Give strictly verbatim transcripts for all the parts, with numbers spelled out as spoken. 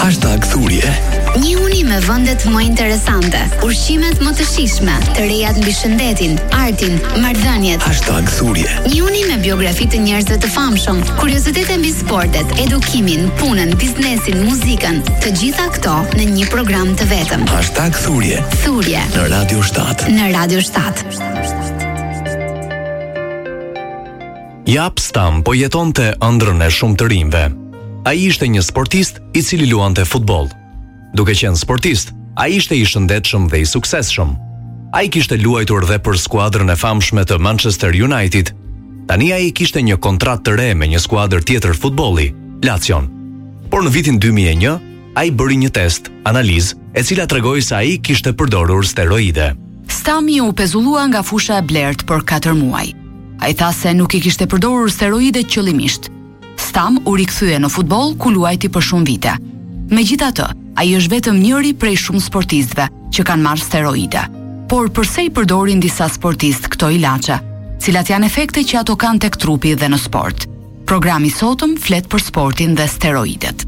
Hashtag thurje. Një uni me vendet më interesante, ushqimet më të shijshme, të rejat mbi shëndetin, artin, marrëdhëniet. Hashtag thurje. Një uni me biografi të njerëzve të famshëm, kuriozitete mbi sportet, edukimin, punën, biznesin, muzikën, të gjitha këto në një program të vetëm. Hashtag thurje. Thurje. Në Radio shtatë. Në Radio shtatë. Jap Stam po jetonte ëndrrën e shumë të rinjve. Ai ishte një sportist i cili luante futboll. Duke qenë sportist, ai ishte i shëndetshëm dhe i suksesshëm. Ai kishte luajtur dhe për skuadrën e famshme të Manchester United. Tani ai kishte një kontratë të re me një skuadër tjetër futbolli, Lazio. Por në vitin dy mijë e një, ai bëri një test, analizë, e cila tregoi se ai kishte përdorur steroide. Stami u pezullua nga fusha e blert për katër muaj. Ai tha se nuk i kishte përdorur steroide qëllimisht. Stam u rikthye në futboll ku luajti për shumë vite. Megjithatë, ai është vetëm njëri prej shumë sportistëve që kanë marrë steroide. Por përse i përdorin disa sportistë këto ilaçe? Cilat janë efekte që ato kanë tek trupi dhe në sport? Programi sotëm flet për sportin dhe steroidet.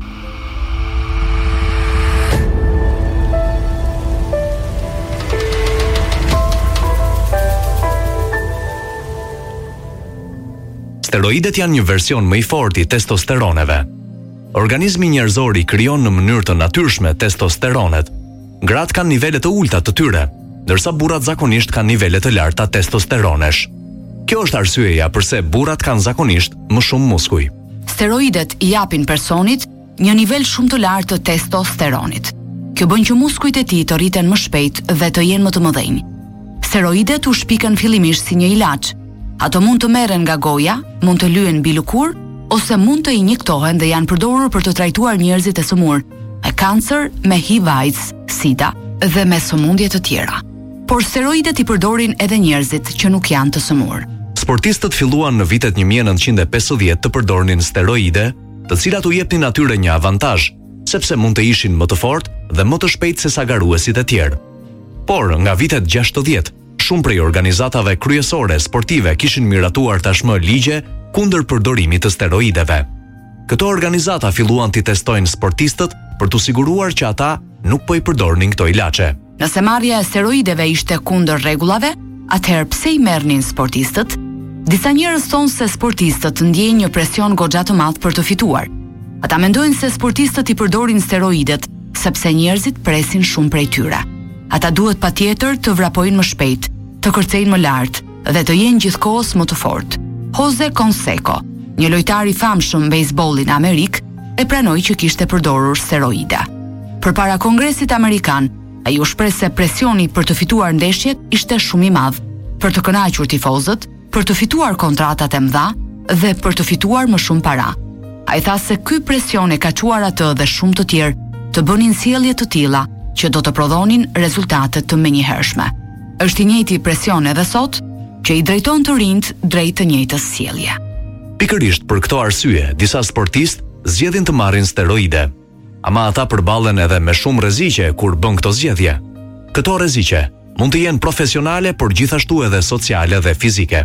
Steroidet janë një version më i fortë i testosteroneve. Organizmi njerëzor i krijon në mënyrë të natyrshme testosteronet. Gratë kanë nivele të ulta të tyre, ndërsa burrat zakonisht kanë nivele të larta testosteronesh. Kjo është arsyeja pse burrat kanë zakonisht më shumë muskuj. Steroidet i japin personit një nivel shumë të lartë të testosteronit. Kjo bën që muskujt e tij të rriten më shpejt dhe të jenë më të mëdhenj. Steroidet u shpiken fillimisht si një ilaç. Ato mund të merren nga goja, mund të lyen mbi lëkurë, ose mund të injektohen dhe janë përdorur për të trajtuar njerëzit e sëmurë me kancer, me H I V AIDS, SIDA dhe me sëmundje të tjera. Por steroidet i përdorin edhe njerëzit që nuk janë të sëmurë. Sportistët filluan në vitet një mijë e nëntëqind e pesëdhjetë të përdornin steroide, të cilat u jepnin atyre një avantazh, sepse mund të ishin më të fortë dhe më të shpejtë se sa garuesit e tjerë. Por nga vitet gjashtëdhjetë, shumë prej organizatave kryesore sportive kishin miratuar tashmë ligje kundër përdorimit të steroideve. Këto organizata filluan të testojnë sportistët për të siguruar që ata nuk po i përdornin këto ilaçe. Nëse marrja e steroideve ishte kundër rregullave, atëherë pse i merrnin sportistët? Disa njerëz thonë se sportistët ndjejnë një presion goxha të madh për të fituar. Ata mendojnë se sportistët i përdorin steroidet sepse njerëzit presin shumë prej tyre. Ata duhet patjetër të vrapojnë më shpejt, të kërcejnë më lart dhe të jenë gjithkohës më të fortë. Jose Canseco, një lojtar i famshëm bejsbolli në Amerikë, e pranoi që kishte përdorur steroide. Përpara Kongresit Amerikan, ai u shpreh se presioni për të fituar ndeshjet ishte shumë i madh, për të kënaqur tifozët, për të fituar kontratat e mëdha dhe për të fituar më shumë para. Ai tha se ky presion e ka çuar atë dhe shumë të tjerë të bënin sjellje të tilla që do të prodhonin rezultate të menjëhershme. Është i njëjti presion edhe sot, që i drejton të rinjt drejt të njëjtës sjellje. Pikërisht për këto arsye, disa sportistë zgjedhin të marrin steroide, ama ata përballen edhe me shumë rreziqe kur bën këto zgjedhje. Këto rreziqe mund të jenë profesionale, por gjithashtu edhe sociale dhe fizike.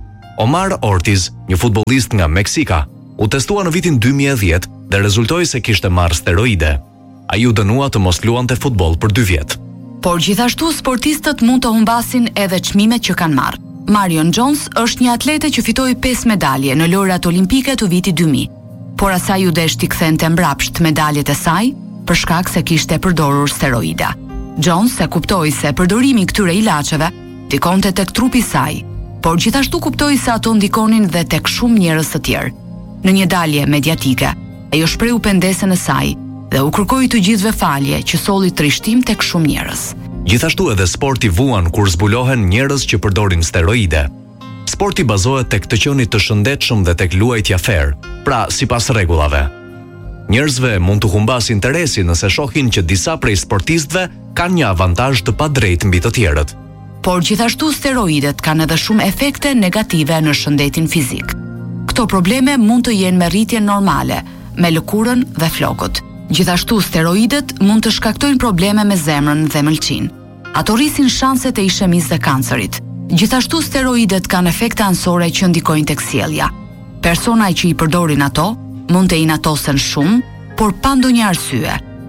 Omar Ortiz, një futbollist nga Meksika, u testua në vitin dy mijë e dhjetë dhe rezultoi se kishte marrë steroide. Ai u dënua të mos luante futboll për dy vjet. Por gjithashtu sportistët mund të humbasin edhe çmimet që kanë marrë. Marion Jones është një atlete që fitoi pesë medalje në lojrat olimpike të vitit dy mijë, por asaj u desh t'i kthente mbrapsht medaljet e saj për shkak se kishte përdorur steroide. Jones e kuptoi se përdorimi i këtyre ilaçeve ndikonte tek trupi i saj, por gjithashtu kuptoi se ato ndikonin dhe tek shumë njerëz të tjerë. Në një dalje mediatike, ai u shprehu pendesën e saj dhe u kërkoi të gjithëve falje që solli trishtim tek shumë njerëz. Gjithashtu edhe sporti vuan kur zbulohen njerëz që përdorin steroide. Sporti bazohet tek të qenit të shëndetshëm dhe tek luajtja fair, pra sipas rregullave. Njerëzve mund të humbasin interesin nëse shohin që disa prej sportistëve kanë një avantazh të padrejtë mbi të tjerët. Por gjithashtu steroidet kanë edhe shumë efekte negative në shëndetin fizik. Këto probleme mund të jenë me rritjen normale, me lëkurën dhe flokët. Gjithashtu steroidet mund të shkaktojnë probleme me zemrën dhe mëlçin. Ato rrisin shanset e ishemisë dhe kancerit. Gjithashtu steroidet kanë efekte anësore që ndikojnë tek sjellja. Persona që i përdorin ato mund të inatosen shumë, por pa ndonjë arsye.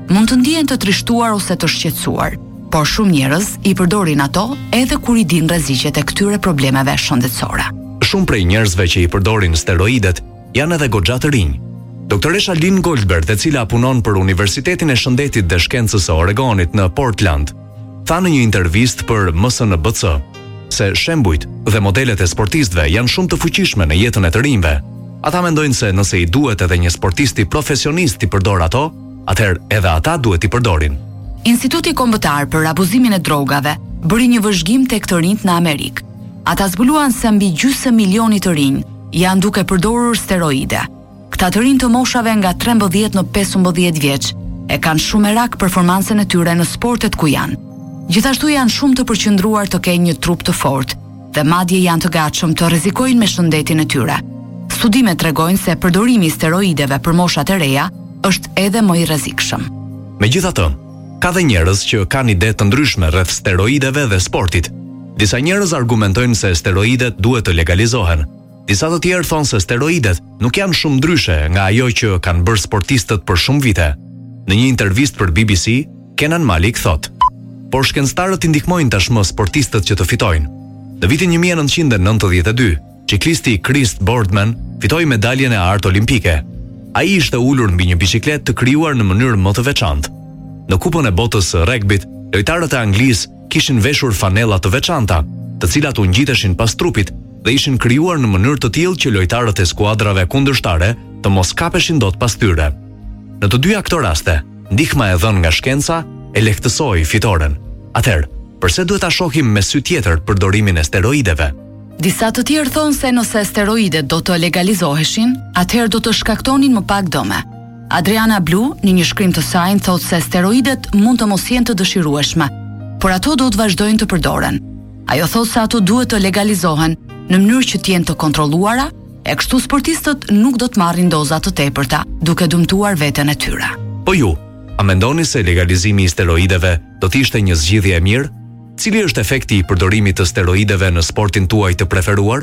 mund të ndihen të trishtuar ose të shqetësuar, por shumë njerëz i përdorin ato edhe kur i dinë rreziqet e këtyre problemeve shëndetësore. Shumë prej njerëzve që i përdorin steroidet janë edhe goxha të rinj. Doktoresha Lynn Goldberg, e cila punon për Universitetin e Shëndetit dhe Shkencës së Oregonit në Portland, tha në një intervistë për M S N B C se shembujt dhe modelet e sportistëve janë shumë të fuqishme në jetën e të rinjve. Ata mendojnë se nëse i duhet edhe një sportisti profesionist i përdor ato, atëherë edhe ata duhet i përdorin. Instituti Kombëtar për Abuzimin e Drogave bëri një vëzhgim tek të rinjt në Amerikë. Ata zbuluan se mbi gjysmë milioni të rinj janë duke përdorur steroide. Këta të rinj të moshave nga trembëdhjetë në pesëmbëdhjetë vjeç e kanë shumë rak performancën e tyre në sportet ku janë. Gjithashtu janë shumë të përqendruar të kenë një trup të fortë dhe madje janë të gatshëm të rrezikojnë me shëndetin e tyre. Studimet tregojnë se përdorimi i steroideve për moshat e reja është edhe më i rrezikshëm. Megjithatë, ka dhe njerëz që kanë ide të ndryshme rreth steroideve dhe sportit. Disa njerëz argumentojnë se steroidet duhet të legalizohen. Disa të tjerë thonë se steroidet nuk janë shumë ndryshe nga ajo që kanë bërë sportistët për shumë vite. Në një intervistë për B B C, Kenan Malik thotë: "Por shkencëtarët i ndihmojnë tashmë sportistët që të fitojnë. Në vitin një mijë e nëntëqind e nëntëdhjetë e dy, ciklisti Chris Boardman fitoi medaljen e artë olimpike. Ai ishte ulur mbi një biçikletë të krijuar në mënyrë më të veçantë. Në Kupën e Botës së Regbit, lojtarët e Anglisë kishin veshur fanella të veçanta, të cilat u ngjiteshin pas trupit dhe ishin krijuar në mënyrë të tillë që lojtarët e skuadrave kundërshtare të mos kapeshin dot pas tyre. Në të dyja këto raste, ndihma e dhënë nga shkenca e lehtësoi fitoren. Atëherë, pse duhet ta shohim me sy tjetër përdorimin e steroideve?" Disa të tjerë thonë se nëse steroidet do të legalizoheshin, atëherë do të shkaktonin më pak dëme. Adriana Blu, në një shkrim të saj, thotë se steroidet mund të mos jenë të dëshirueshme, por ato do të vazhdojnë të përdoren. Ajo thotë se ato duhet të legalizohen në mënyrë që të jenë të kontrolluara, e kështu sportistët nuk do të marrin doza të tepërta, duke dëmtuar veten e tyre. Po ju, a mendoni se legalizimi i steroideve do të ishte një zgjidhje e mirë? Cili është efekti i përdorimit të steroideve në sportin tuaj të preferuar?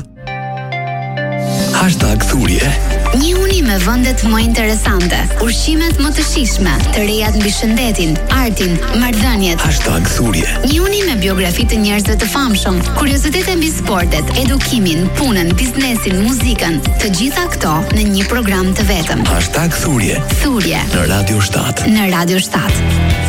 Hashtag thurje. Një uni me vendet më interesante, ushqimet më të shijshme, të rejat mbi shëndetin, artin, marrëdhëniet. Hashtag thurje. Një uni me biografi të njerëzve të famshëm, kuriozitete mbi sportet, edukimin, punën, biznesin, muzikën, të gjitha këto në një program të vetëm. Hashtag thurje. Thurje Në Radio shtat. Në Radio shtat.